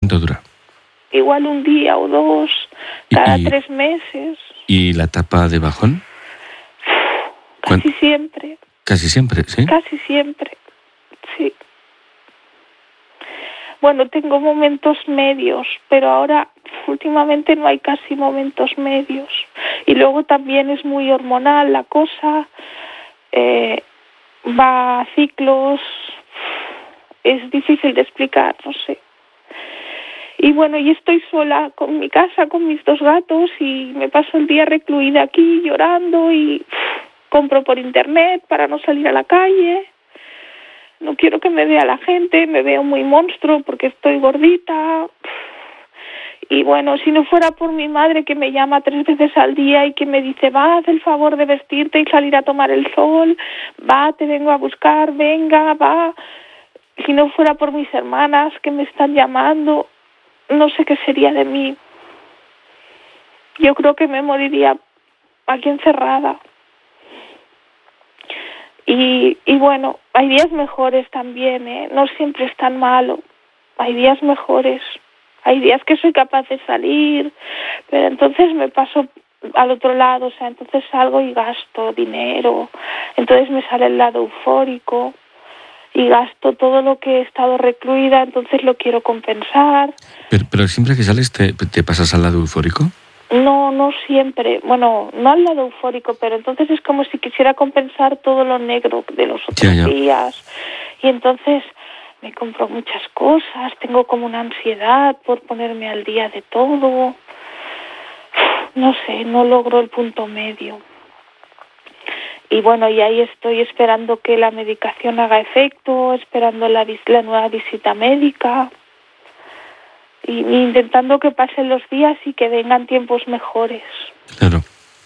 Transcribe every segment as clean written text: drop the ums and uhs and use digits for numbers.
¿Cuánto dura? Igual un día o dos, cada 3 meses. ¿Y la etapa de bajón? Casi siempre. ¿Casi siempre, sí? Casi siempre, sí. Bueno, tengo momentos medios, pero ahora últimamente no hay casi momentos medios. Y luego también es muy hormonal la cosa, va a ciclos, es difícil de explicar, no sé. Y bueno, y estoy sola con mi casa, con mis 2 gatos, y me paso el día recluida aquí llorando y compro por internet para no salir a la calle. No quiero que me vea la gente, me veo muy monstruo porque estoy gordita. Y bueno, si no fuera por mi madre que me llama 3 veces al día y que me dice, va, haz el favor de vestirte y salir a tomar el sol, va, te vengo a buscar, venga, va. Si no fuera por mis hermanas que me están llamando, no sé qué sería de mí. Yo creo que me moriría aquí encerrada. Y bueno, hay días mejores también, ¿eh? No siempre es tan malo. Hay días mejores. Hay días que soy capaz de salir, pero entonces me paso al otro lado, o sea, entonces salgo y gasto dinero. Entonces me sale el lado eufórico y gasto todo lo que he estado recluida, entonces lo quiero compensar. Pero siempre que sales te pasas al lado eufórico. No siempre. Bueno, no al lado eufórico, pero entonces es como si quisiera compensar todo lo negro de los otros días. Y entonces me compro muchas cosas, tengo como una ansiedad por ponerme al día de todo. No sé, no logro el punto medio. Y bueno, y ahí estoy esperando que la medicación haga efecto, esperando la nueva visita médica. Y intentando que pasen los días y que vengan tiempos mejores. Claro.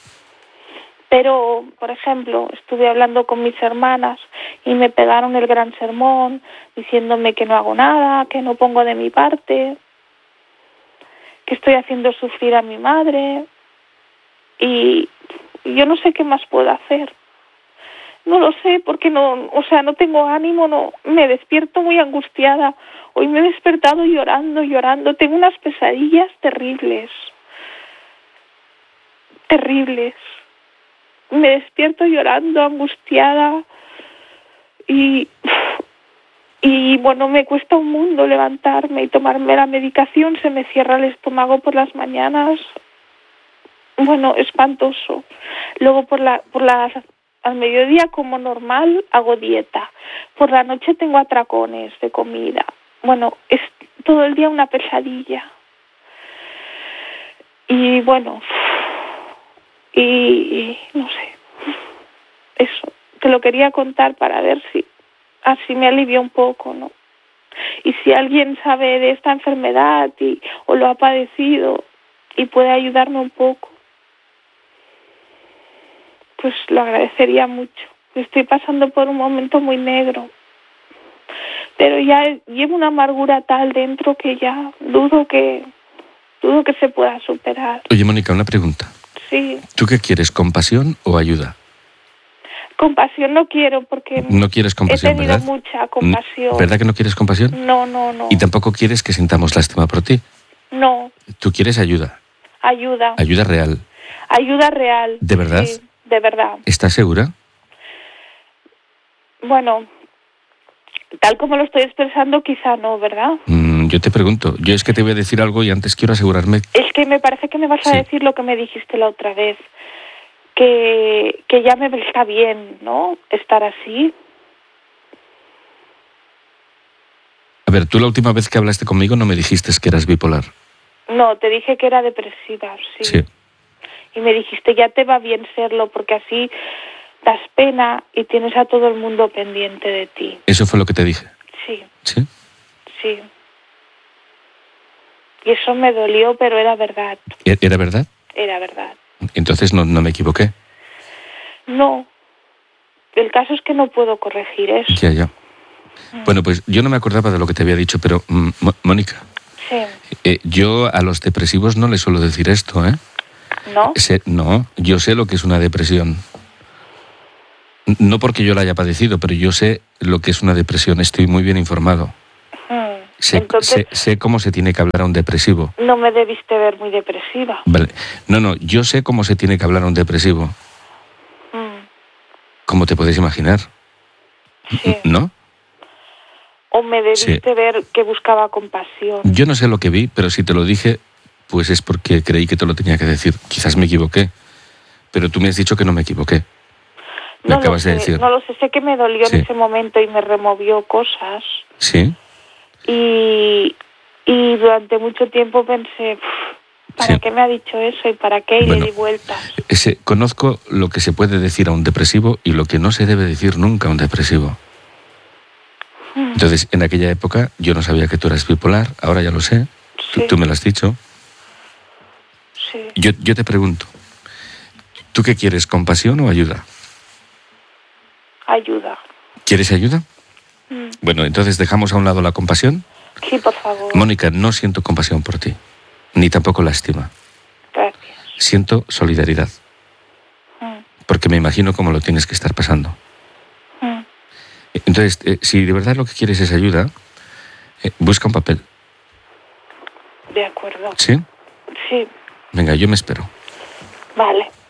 Pero, por ejemplo, estuve hablando con mis hermanas y me pegaron el gran sermón diciéndome que no hago nada, que no pongo de mi parte, que estoy haciendo sufrir a mi madre. Y yo no sé qué más puedo hacer. No lo sé porque no tengo ánimo, me despierto muy angustiada. Hoy me he despertado llorando. Tengo unas pesadillas terribles. Me despierto llorando, angustiada y bueno, me cuesta un mundo levantarme y tomarme la medicación. Se me cierra el estómago por las mañanas. Bueno, espantoso. Luego al mediodía, como normal, hago dieta. Por la noche tengo atracones de comida. Bueno, es todo el día una pesadilla. Y bueno, y no sé. Eso, te lo quería contar para ver si así me alivia un poco, ¿no? Y si alguien sabe de esta enfermedad o lo ha padecido y puede ayudarme un poco, pues lo agradecería mucho. Estoy pasando por un momento muy negro, pero ya llevo una amargura tal dentro que ya dudo que se pueda superar. Oye, Mónica, una pregunta. Sí. ¿Tú qué quieres, compasión o ayuda? Compasión no quiero porque no quieres compasión, he tenido ¿verdad? mucha compasión. ¿Verdad que no quieres compasión? No. ¿Y tampoco quieres que sintamos lástima por ti? No. ¿Tú quieres ayuda? Ayuda. Ayuda real. Ayuda real. ¿De verdad? Sí, de verdad. ¿Estás segura? Bueno, tal como lo estoy expresando, quizá no, ¿verdad? Yo te pregunto. Yo es que te voy a decir algo y antes quiero asegurarme. Es que me parece que me vas a decir lo que me dijiste la otra vez. Que ya me está bien, ¿no? Estar así. A ver, tú la última vez que hablaste conmigo no me dijiste que eras bipolar. No, te dije que era depresiva, sí. Y me dijiste, ya te va bien serlo, porque así das pena y tienes a todo el mundo pendiente de ti. ¿Eso fue lo que te dije? Sí. ¿Sí? Sí. Y eso me dolió, pero era verdad. ¿Era verdad? Era verdad. Entonces no me equivoqué. No. El caso es que no puedo corregir eso. Ya. Bueno, pues yo no me acordaba de lo que te había dicho, pero Mónica. Sí. Yo a los depresivos no les suelo decir esto, ¿eh? ¿No? No, yo sé lo que es una depresión. No porque yo la haya padecido, pero yo sé lo que es una depresión. Estoy muy bien informado. Entonces, sé cómo se tiene que hablar a un depresivo. no me debiste ver muy depresiva. Vale. No, yo sé cómo se tiene que hablar a un depresivo. Como te puedes imaginar. Sí. ¿No? O me debiste Sí. ver que buscaba compasión. Yo no sé lo que vi, pero si te lo dije, pues es porque creí que te lo tenía que decir. Quizás me equivoqué, pero tú me has dicho que no me equivoqué. Me No lo acabas de sé, decir. no lo sé que me dolió Sí. en ese momento y me removió cosas. Sí, Y durante mucho tiempo pensé, ¿para Sí. qué me ha dicho eso y para qué? Y Bueno. le di vueltas. conozco lo que se puede decir a un depresivo y lo que no se debe decir nunca a un depresivo. Entonces, en aquella época yo no sabía que tú eras bipolar, ahora ya lo sé. Sí. Tú me lo has dicho. Sí. Yo te pregunto, ¿tú qué quieres, compasión o ayuda? Ayuda. ¿Quieres ayuda? Bueno, entonces dejamos a un lado la compasión. Sí, por favor. Mónica, no siento compasión por ti, ni tampoco lástima. Gracias. Siento solidaridad, porque me imagino cómo lo tienes que estar pasando. Entonces, si de verdad lo que quieres es ayuda, busca un papel. De acuerdo. ¿Sí? Sí. Venga, yo me espero. Vale.